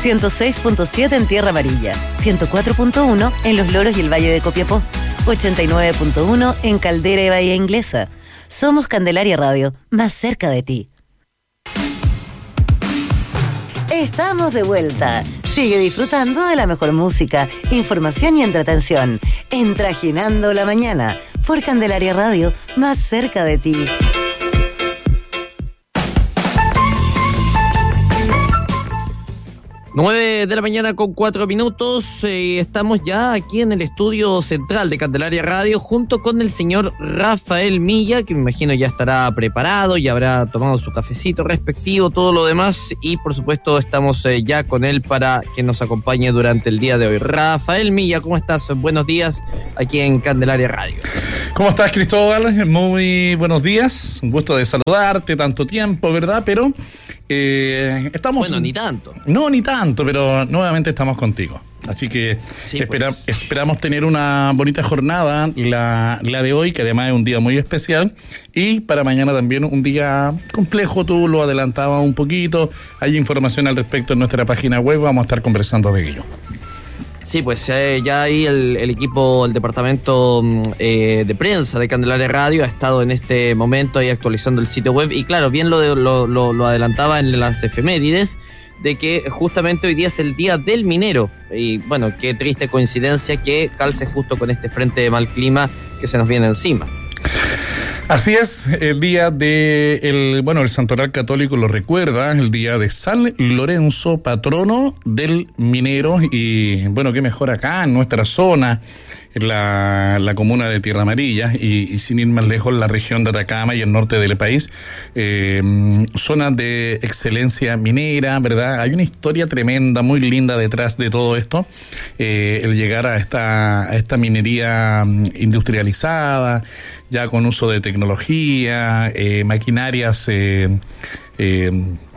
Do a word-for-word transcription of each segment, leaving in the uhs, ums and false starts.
ciento seis punto siete en Tierra Amarilla, ciento cuatro punto uno en Los Loros y el Valle de Copiapó, ochenta y nueve punto uno en Caldera y Bahía Inglesa. Somos Candelaria Radio, más cerca de ti. Estamos de vuelta. Sigue disfrutando de la mejor música, información y entretención en Trajinando la Mañana por Candelaria Radio, más cerca de ti. nueve de la mañana con cuatro minutos, eh, estamos ya aquí en el estudio central de Candelaria Radio junto con el señor Rafael Milla, que me imagino ya estará preparado, ya habrá tomado su cafecito respectivo, todo lo demás, y por supuesto estamos eh, ya con él para que nos acompañe durante el día de hoy. Rafael Milla, ¿cómo estás? Buenos días aquí en Candelaria Radio. ¿Cómo estás, Cristóbal? Muy buenos días, un gusto de saludarte, tanto tiempo, ¿verdad? Pero eh, estamos... Bueno, ni tanto. No, ni tanto, pero nuevamente estamos contigo. Así que sí, espera, pues. esperamos tener una bonita jornada, la, la de hoy, que además es un día muy especial, y para mañana también un día complejo, tú lo adelantabas un poquito, hay información al respecto en nuestra página web, vamos a estar conversando de ello. Sí, pues eh, ya ahí el, el equipo, el departamento eh, de prensa de Candelaria Radio ha estado en este momento ahí actualizando el sitio web, y claro, bien lo, lo, lo, lo adelantaba en las efemérides, de que justamente hoy día es el día del minero, y bueno, qué triste coincidencia que calce justo con este frente de mal clima que se nos viene encima. Así es, el día de, el, bueno, el Santoral Católico lo recuerda, el día de San Lorenzo, patrono del minero, y bueno, qué mejor acá en nuestra zona, en la, la comuna de Tierra Amarilla, y, y sin ir más lejos, la región de Atacama y el norte del país, eh, zonas de excelencia minera, ¿verdad? Hay una historia tremenda, muy linda detrás de todo esto, eh, el llegar a esta, a esta minería industrializada, ya con uso de tecnología, eh, maquinarias eh, eh,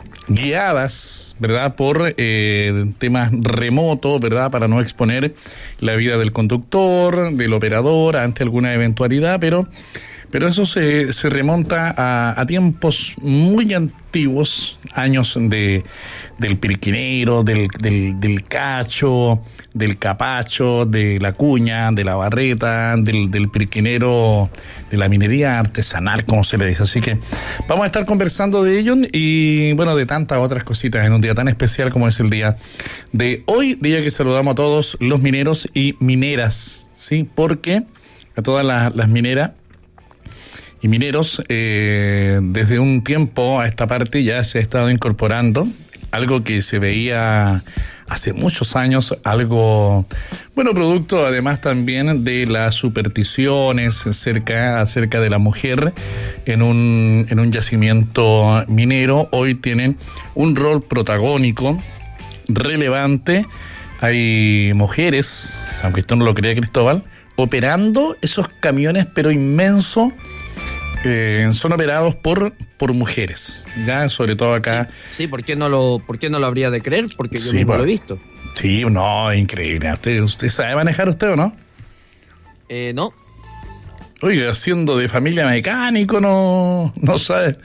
guiadas, ¿verdad? Por eh, temas remotos, ¿verdad? Para no exponer la vida del conductor, del operador ante alguna eventualidad, pero pero eso se, se remonta a, a tiempos muy antiguos, años de del pirquinero, del, del, del cacho, del capacho, de la cuña, de la barreta, del, del pirquinero, de la minería artesanal, como se le dice. Así que vamos a estar conversando de ello y, bueno, de tantas otras cositas en un día tan especial como es el día de hoy, día que saludamos a todos los mineros y mineras, ¿sí? Porque a todas las, las mineras y mineros, eh, desde un tiempo a esta parte ya se ha estado incorporando algo que se veía hace muchos años, algo, bueno, producto además también de las supersticiones acerca, acerca de la mujer en un, en un yacimiento minero. Hoy tienen un rol protagónico, relevante. Hay mujeres, aunque esto no lo crea Cristóbal, operando esos camiones, pero inmensos. Eh, son operados por por mujeres, ya sobre todo acá. Sí, sí, ¿por qué no lo, por qué no lo habría de creer? Porque yo sí, mismo bueno, lo he visto. Sí, no, increíble. ¿Usted, usted sabe manejar usted o no? Eh, no. Oiga, siendo de familia mecánico, no, no sabe.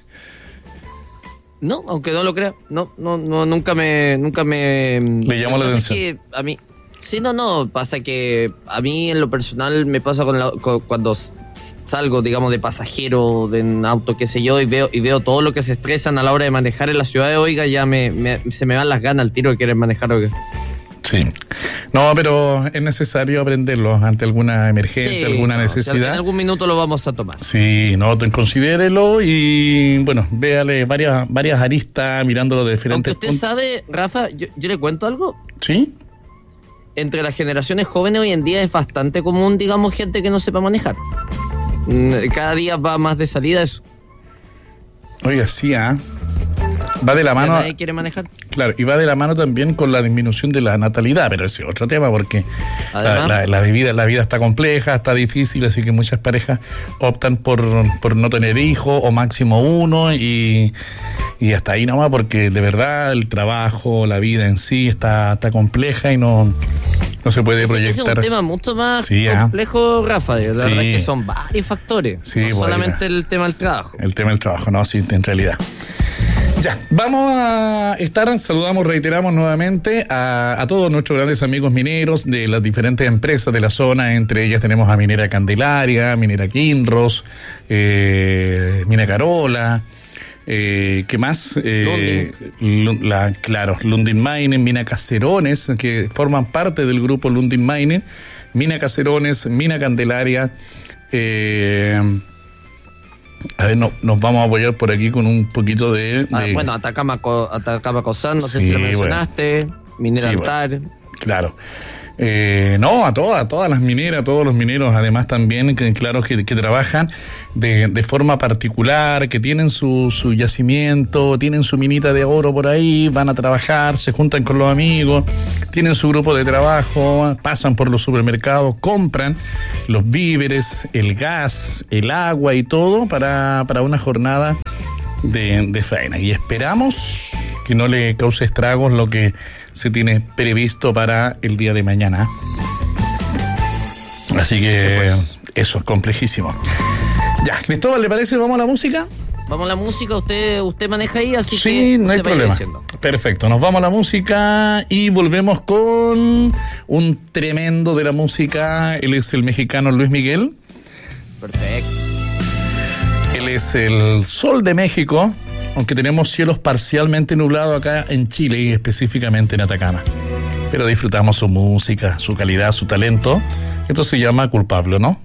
No, aunque no lo crea, no, no, no, nunca me, nunca me. Le llamó la atención. Que a mí, sí, no, no, pasa que a mí en lo personal me pasa con, la, con cuando salgo, digamos, de pasajero de un auto, qué sé yo, y veo y veo todo lo que se estresan a la hora de manejar en la ciudad de Oiga, ya me, me se me van las ganas al tiro de querer manejar, oiga. Sí. No, pero es necesario aprenderlo ante alguna emergencia, sí, alguna no, necesidad. O sea, en algún minuto lo vamos a tomar. Sí, no, considérelo y, bueno, véale varias varias aristas, mirándolo de diferentes Aunque usted puntos. sabe, Rafa, yo, yo le cuento algo. ¿Sí? Entre las generaciones jóvenes hoy en día es bastante común, digamos, gente que no sepa manejar. Cada día va más de salida eso. Oiga, sí, ¿ah? ¿eh? Va de la mano. Nadie quiere manejar. Claro, y va de la mano también con la disminución de la natalidad, pero ese es otro tema porque la, la, la, vida, la vida está compleja, está difícil, así que muchas parejas optan por, por no tener hijos o máximo uno y, y hasta ahí nomás, porque de verdad el trabajo, la vida en sí está, está compleja y no, no se puede proyectar. Ese es un tema mucho más sí, complejo, ¿eh? Rafa, de verdad sí. que son varios factores, sí, no bueno, solamente el tema del trabajo. El tema del trabajo, no, sí, en realidad. Ya, vamos a estar, saludamos, reiteramos nuevamente a, a todos nuestros grandes amigos mineros de las diferentes empresas de la zona. Entre ellas tenemos a Minera Candelaria, Minera Kinross, eh, Mina Carola, eh, ¿qué más? Eh, la, claro, Lundin Mining, Mina Caserones, que forman parte del grupo Lundin Mining, Mina Caserones, Mina Candelaria. Eh, a ver, no, nos vamos a apoyar por aquí con un poquito de... de... Ah, bueno, Atacama, Atacama Cosán, no sé Sí, si lo mencionaste, bueno. Minera Sí, Altar. Bueno, claro. Eh, no, a todas, a todas las mineras, a todos los mineros, además también, que, claro, que, que trabajan de, de forma particular, que tienen su, su yacimiento, tienen su minita de oro por ahí, van a trabajar, se juntan con los amigos, tienen su grupo de trabajo, pasan por los supermercados, compran los víveres, el gas, el agua y todo para, para una jornada de, de faena. Y esperamos que no le cause estragos lo que se tiene previsto para el día de mañana. Así que sí, pues. Eso es complejísimo. Ya, Cristóbal, ¿le parece? ¿Vamos a la música? Vamos a la música, usted usted maneja ahí, así sí, que... Sí, no hay problema. Perfecto, nos vamos a la música y volvemos con un tremendo de la música. Él es el mexicano Luis Miguel. Perfecto. Él es el Sol de México, aunque tenemos cielos parcialmente nublados acá en Chile y específicamente en Atacama. Pero disfrutamos su música, su calidad, su talento. Esto se llama Culpable, ¿no?